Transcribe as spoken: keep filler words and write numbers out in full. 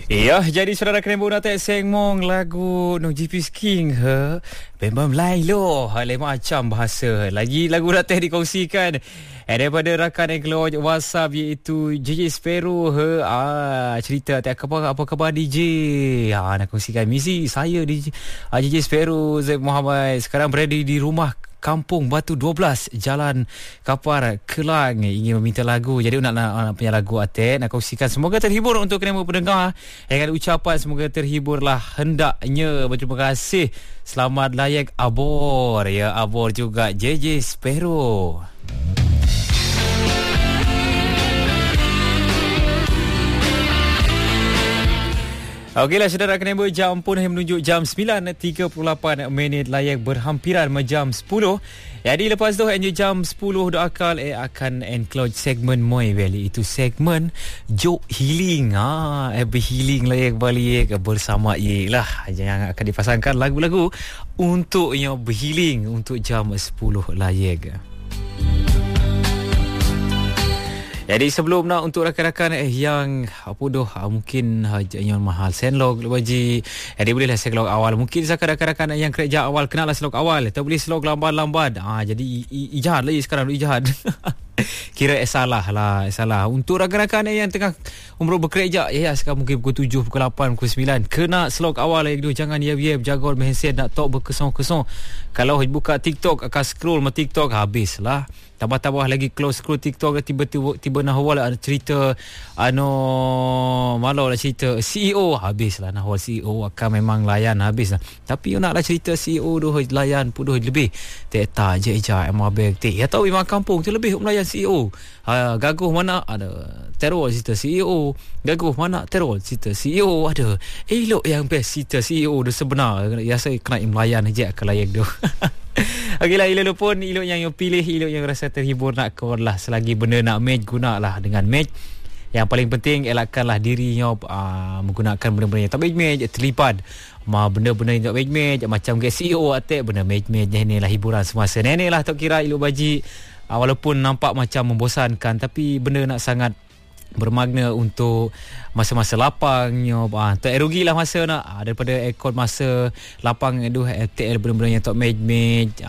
Ya, jadi saudara kena buat nak sengmong lagu No G P King he. Memang lain loh, hal macam bahasa. Lagi lagu nak teh dikongsikan eh, daripada rakan yang keluar WhatsApp iaitu J J Sparrow he. Ah, cerita tak apa apa khabar D J. Ah, nak kongsikan misi saya D J ah, J J Sparrow Zaid Muhammad sekarang berada di rumah Kampung Batu dua belas Jalan Kapar Kelang, ingin meminta lagu. Jadi nak nak, nak punya lagu Atek nak kongsikan. Semoga terhibur untuk kenemu pendengar yang ada ucapan semoga terhiburlah hendaknya. Berterima kasih. Selamat layak abor ya, abor juga J J Sparrow. Okeylah saudara, kena buat jam pun menunjuk jam sembilan tiga puluh lapan minit, layak berhampiran jam sepuluh. Jadi lepas tu hanya jam sepuluh doakal eh akan enclose segmen Moi Valley. Itu segmen Joke Healing. Ah, eh healing layak balik bersama ye lah yang akan dipasangkan lagu-lagu untuk yang berhealing untuk jam sepuluh layak. Jadi sebelum nak untuk rakan-rakan eh, yang apa doh mungkin uh, yang mahal senlog baji. Jadi bolehlah senlog awal. Mungkin zakat rakan-rakan yang kerja awal kenalah senlog awal. Tak boleh senlog lambat-lambat. Ah jadi ijazah lagi sekarang ijazah. Kira eh, salah lah, eh, salah. Untuk rakan-rakan yang tengah umur bekerja, ya sekarang mungkin pukul tujuh, pukul lapan, pukul sembilan. Kena slog awal lagi tu. Jangan yab-yab, jaga handset nak tok berkesong-kesong. Kalau buka TikTok, akan scroll ma TikTok, habislah. Tambah-tambah lagi close scroll TikTok, tiba-tiba tiba nak hawal ada cerita ano malau lah cerita C E O, habislah nak hawal C E O akan memang layan habislah. Tapi you naklah cerita C E O doh layan pudoh lebih. Tak tak je ija emang beg te. Ya tahu memang kampung tu lebih melayan C E O. Ha, gaguh mana ada teror cerita C E O, gaguh mana teror cerita C E O ada. Elok yang best cerita C E O tu sebenar. Ya saya kena melayan je akan layak doh. Okeylah, ilok pun ilok yang you pilih, ilok yang rasa terhibur nak kau lah. Selagi benda nak match, gunalah dengan match. Yang paling penting elakkanlah dirinya uh, menggunakan benda-benda yang tak match, terlibat ma benda-benda yang tak match, macam ke C E O Atek benda match-match ni lah hiburan semasa nenek lah tak kira ilok baji. Uh, walaupun nampak macam membosankan, tapi benda nak sangat bermakna untuk masa-masa lapangnya. Ah, tak rugilah masa nak ah, daripada ekor masa lapang itu eh, benda-benda yang tak match-match.